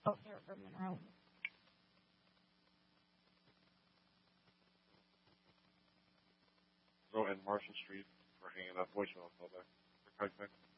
out there for Monroe. Monroe and Marshall Street for hanging up voicemail call back. For contact.